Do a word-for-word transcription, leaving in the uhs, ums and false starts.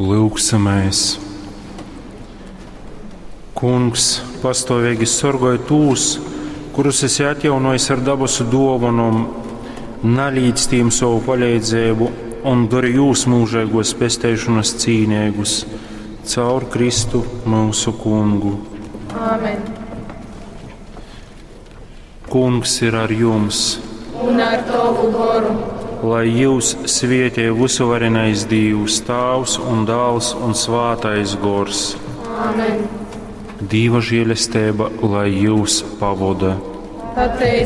Lūgsimies! Kungs, pastāvīgi sargāj tūs, kurus esi atjaunojis ar dabasu dāvanām, nalīdz tiem savu palīdzību un dari jūs mūžīgos pestēšanas cīnīgus caur Kristu mūsu Kungu. Āmen. Kungs ir ar jums, Un ar tavu garu. lai jūs svētī visuvarenais Dievs, Tēvs un Dēls un Svētais Gors. Āmen. Dieva žēlastība, lai jūs pavada. Pateic